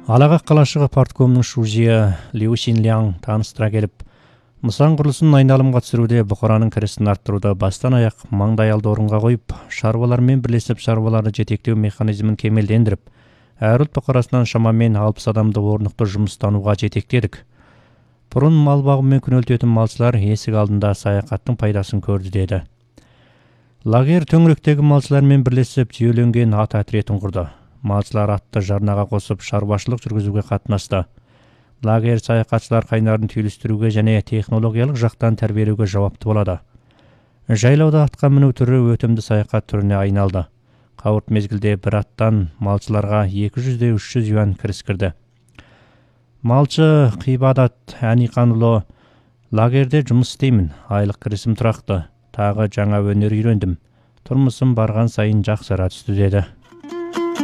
Алаға қалашығы парткомның шужия Лиу Шинляң таныстыра келіп, нысан құрылысын айналымға түсіруде бұқараның кірісін арттыруды бастан аяқ маңдайалды орынға қойып, шаруалармен бірлесіп шаруаларды жетектеу механизмін кемелдендіріп, әр ұлт бұқарасынан шамамен 60 адамды орнықты жұмыстануға жетектедік. Бұрын мал бағумен күнелтетін малшылар есік алдында саяхаттың пайдасын көрді деді. Лагер төңіректегі малшылармен бірлесіп жүйеленген ат әтретін құрды. Малшылар атты жарнаға қосып шаруашылық жүргізуге қатынасты. Лагер саяхатшылар қайнарын түйілістіруге және технологиялық жақтан тәрбиелеуге жауапты болады. Жайлауда атқа міну түрі өтімді саяхат түріне айналды. Қауырт мезгілде бір аттан малшыларға 200-300 юан кіріс кірді. Малшы Қибадат Әниқанұлы: лагерде жұмыс істеймін, айлық кірісім тұрақты, тағы жаңа өнер үйрендім, тұрмысым барған сайын жақсара түсті деді.